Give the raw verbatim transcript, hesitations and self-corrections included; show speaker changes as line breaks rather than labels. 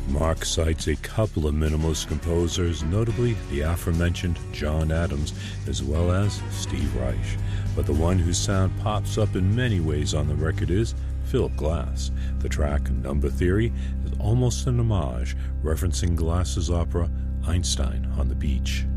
Mark cites a couple of minimalist composers, notably the aforementioned John Adams, as well as Steve Reich. But the one whose sound pops up in many ways on the record is Philip Glass. The track Number Theory is almost an homage, referencing Glass's opera Einstein on the Beach.